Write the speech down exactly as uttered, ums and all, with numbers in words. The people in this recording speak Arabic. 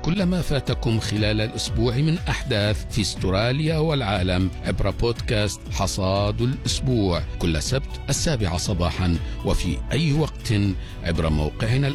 كل ما فاتكم خلال الأسبوع من أحداث في استراليا والعالم عبر بودكاست حصاد الأسبوع كل سبت السابعة صباحا وفي أي وقت عبر موقعنا